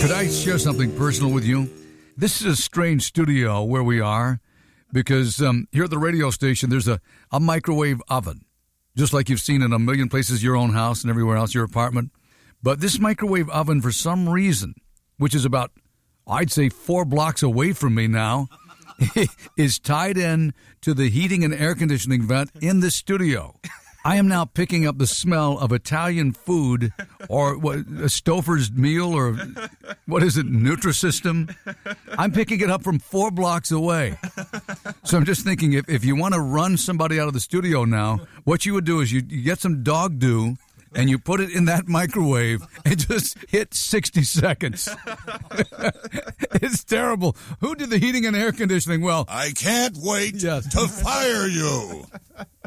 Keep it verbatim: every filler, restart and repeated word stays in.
Could I share something personal with you? This is a strange studio where we are because um, here at the radio station, there's a, a microwave oven, just like you've seen in a million places, your own house and everywhere else, your apartment. But this microwave oven, for some reason, which is about, I'd say, four blocks away from me now, is tied in to the heating and air conditioning vent in the studio. I am now picking up the smell of Italian food, or what, a Stouffer's meal, or what is it, Nutrisystem? I'm picking it up from four blocks away. So I'm just thinking, if, if you want to run somebody out of the studio now, what you would do is you, you get some dog dew, and you put it in that microwave and just hit sixty seconds. It's terrible. Who did the heating and air conditioning? Well, I can't wait yes. to fire you.